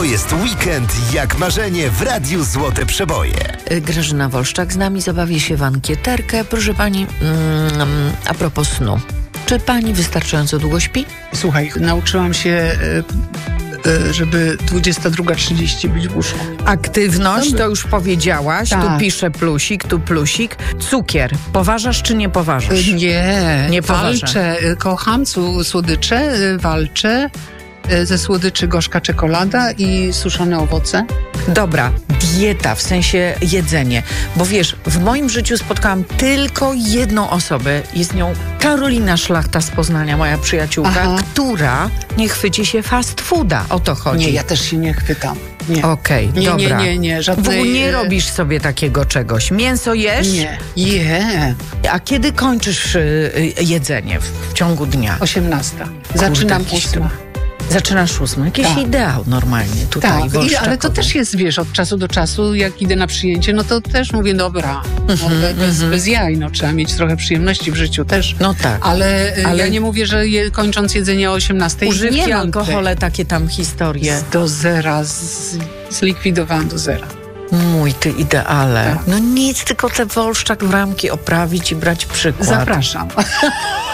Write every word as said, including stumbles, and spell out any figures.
jest weekend jak marzenie w Radiu Złote Przeboje. Grażyna Wolszczak z nami, zabawię się w ankieterkę. Proszę pani, mm, a propos snu. Czy pani wystarczająco długo śpi? Słuchaj, nauczyłam się, żeby dwudziesta druga trzydzieści być w łóżku. Aktywność, to już powiedziałaś. Tak. Tu piszę plusik, tu plusik. Cukier. Poważasz czy nie poważasz? Nie, Nie poważam. walczę. Kocham cu- słodycze, walczę. Ze słodyczy gorzka czekolada i suszone owoce. Dobra, dieta, w sensie jedzenie. Bo wiesz, w moim życiu spotkałam tylko jedną osobę. Jest nią Karolina Szlachta z Poznania, moja przyjaciółka, Aha. która nie chwyci się fast fooda. O to chodzi. Nie, ja też się nie chwytam. Nie. Okej, Nie, dobra. nie, nie, nie, W żadnej... ogóle nie robisz sobie takiego czegoś. Mięso jesz? Nie, je. A kiedy kończysz y, y, jedzenie w, w ciągu dnia? osiemnasta. Zaczynam jakiś ósma. Zaczynasz ósmy. Jakiś Tak. ideał normalnie tutaj. Tak, i, ale to wolszczakowy. też jest, wiesz, od czasu do czasu, jak idę na przyjęcie, no to też mówię, dobra, no, Mhm, bez, bez jaj, no trzeba mieć trochę przyjemności w życiu też. No tak. Ale, ale Ale- ja nie mówię, że je, kończąc jedzenie o osiemnastej Używki, nie mam alkohole, takie tam historie. tej- do zera, z, zlikwidowałam do zera. Mój ty ideale. Tak. No nic, tylko te Wolszczak w ramki oprawić i brać przykład. Zapraszam.